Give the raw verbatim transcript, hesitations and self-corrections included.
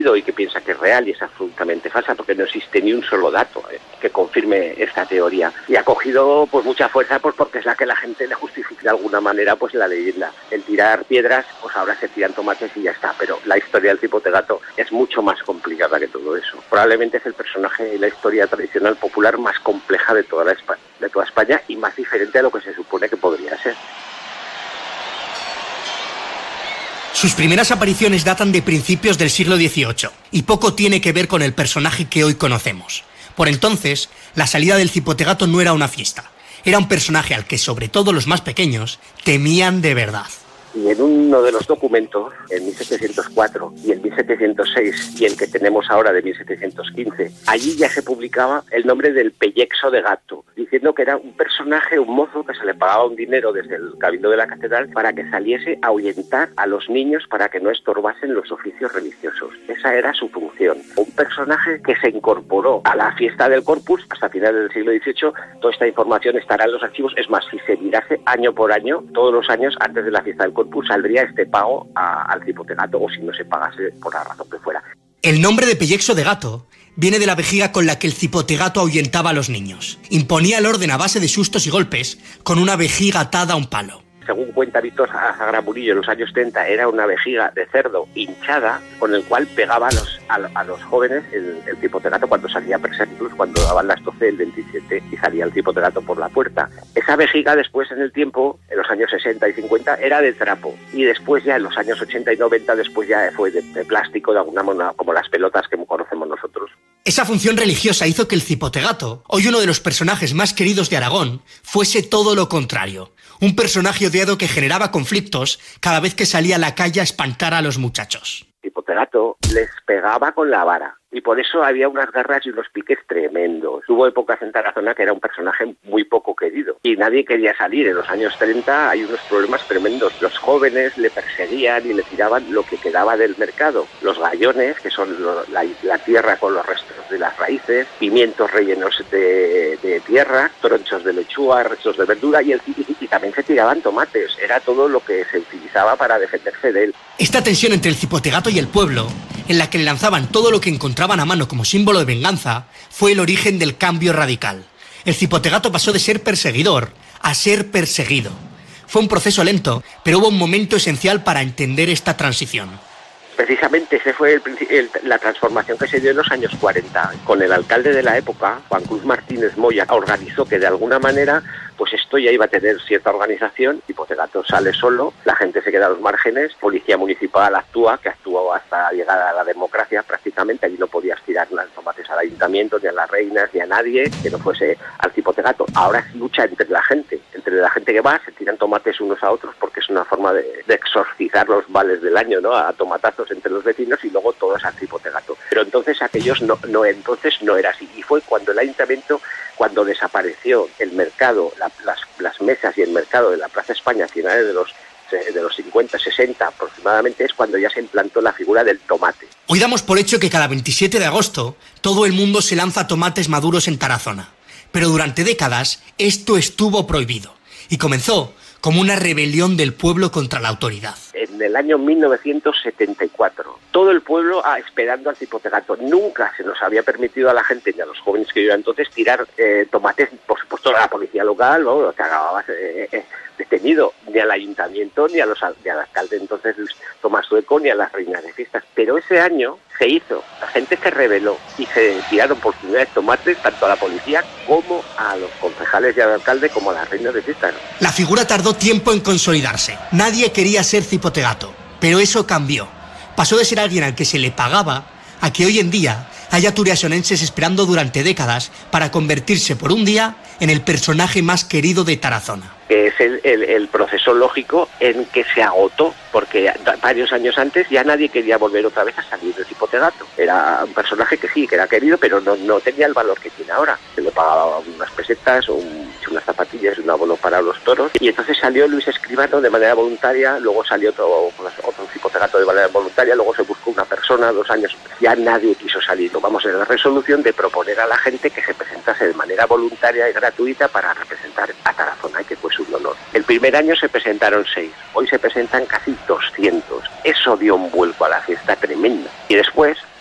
y que piensa que es real y es absolutamente falsa porque no existe ni un solo dato eh, que confirme esta teoría. Y ha cogido pues mucha fuerza pues porque es la que la gente le justifica de alguna manera pues la leyenda. El tirar piedras, pues ahora se tiran tomates y ya está, pero la historia del cipote gato es mucho más complicada que todo eso. Probablemente es el personaje de la historia tradicional popular más compleja de toda, la Espa- de toda España y más diferente a lo que se supone que podría ser. Sus primeras apariciones datan de principios del siglo dieciocho y poco tiene que ver con el personaje que hoy conocemos. Por entonces, la salida del cipote gato no era una fiesta, era un personaje al que sobre todo los más pequeños temían de verdad. Y en uno de los documentos, en mil setecientos cuatro y en mil setecientos seis y el que tenemos ahora de mil setecientos quince, allí ya se publicaba el nombre del Pellexo de Gato, diciendo que era un personaje, un mozo que se le pagaba un dinero desde el cabildo de la catedral para que saliese a ahuyentar a los niños para que no estorbasen los oficios religiosos. Esa era su función. Un personaje que se incorporó a la fiesta del Corpus hasta finales del siglo dieciocho. Toda esta información estará en los archivos. Es más, si se mirase año por año, todos los años antes de la fiesta del Corpus, Corpus saldría este pago a, al cipote gato, o si no se pagase por la razón que fuera. El nombre de Pellexo de Gato viene de la vejiga con la que el cipote gato ahuyentaba a los niños. Imponía el orden a base de sustos y golpes con una vejiga atada a un palo. Según cuenta Víctor Sagra Murillo, en los años treinta era una vejiga de cerdo hinchada con el cual pegaba a los, a, a los jóvenes el, el cipote gato cuando salía a perseguirlos, cuando daban las doce del veintisiete y salía el cipote gato por la puerta. Esa vejiga después en el tiempo, en los años sesenta y cincuenta, era de trapo y después ya en los años ochenta y noventa después ya fue de, de plástico de alguna manera, como las pelotas que conocemos nosotros. Esa función religiosa hizo que el cipote gato, hoy uno de los personajes más queridos de Aragón, fuese todo lo contrario. Un personaje odiado que generaba conflictos cada vez que salía a la calle a espantar a los muchachos. El cipote gato les pegaba con la vara y por eso había unas garras y unos piques tremendos. Hubo épocas en Tarazona que era un personaje muy poco querido y nadie quería salir. En los años treinta hay unos problemas tremendos. Los jóvenes le perseguían y le tiraban lo que quedaba del mercado. Los gallones, que son lo, la, la tierra con los restos de las raíces, pimientos rellenos de, de tierra, tronchos de lechuga, restos de verdura y, el, y, y también se tiraban tomates. Era todo lo que se utilizaba para defenderse de él. Esta tensión entre el cipote gato y el pueblo, en la que le lanzaban todo lo que encontraban a mano como símbolo de venganza, fue el origen del cambio radical. El cipote gato pasó de ser perseguidor a ser perseguido. Fue un proceso lento, pero hubo un momento esencial para entender esta transición. Precisamente esa fue el, el, la transformación que se dio en los años cuarenta. Con el alcalde de la época, Juan Cruz Martínez Moya, organizó que de alguna manera pues esto ya iba a tener cierta organización. Cipote gato sale solo, la gente se queda a los márgenes, policía municipal actúa, que actuó hasta llegar a la democracia prácticamente. Allí no podías tirar los tomates al ayuntamiento, ni a las reinas, ni a nadie que no fuese al cipote gato. Ahora es lucha entre la gente, entre la gente que va, se tiran tomates unos a otros porque es una forma de, de exorcizar los vales del año, ¿no? A tomatazos entre los vecinos y luego todos al cipote gato. Pero entonces aquellos no, no, entonces no era así. Y fue cuando el ayuntamiento, cuando desapareció el mercado, la, las, las mesas y el mercado de la Plaza España a finales de los de los cincuenta, sesenta aproximadamente, es cuando ya se implantó la figura del tomate. Hoy damos por hecho que cada veintisiete de agosto todo el mundo se lanza tomates maduros en Tarazona. Pero durante décadas esto estuvo prohibido y comenzó como una rebelión del pueblo contra la autoridad. En el año mil novecientos setenta y cuatro, todo el pueblo ah, esperando al cipote gato. Nunca se nos había permitido a la gente ni a los jóvenes que vivían entonces tirar eh, tomates, por supuesto a la policía local, ¿no? Que acababa eh, eh, detenido, ni al ayuntamiento, ni, a los, ni al alcalde entonces Tomás Sueco, ni a las reinas de fiestas. Pero ese año se hizo, la gente se rebeló y se tiraron por primera vez tomates tanto a la policía como a los concejales y al alcalde como a las reinas de fiestas. La figura tardó tiempo en consolidarse. Nadie quería ser cipote gato, pero eso cambió. Pasó de ser alguien al que se le pagaba a que hoy en día haya turiasonenses esperando durante décadas para convertirse por un día en el personaje más querido de Tarazona. Que es el, el, el proceso lógico en que se agotó, porque varios años antes ya nadie quería volver otra vez a salir del cipote gato. Era un personaje que sí, que era querido, pero no, no tenía el valor que tiene ahora. Se le pagaba unas pesetas, un, unas zapatillas, un abono para los toros. Y entonces salió Luis Escribano de manera voluntaria, luego salió otro, otro cipote gato de manera voluntaria, luego se buscó una persona, dos años, ya nadie quiso salir. Vamos en la resolución de proponer a la gente que se presentase de manera voluntaria y gratuita para representar a Tarazona, y que fue su un honor. El primer año se presentaron seis, hoy se presentan casi doscientos. Eso dio un vuelco a la fiesta tremenda. Y después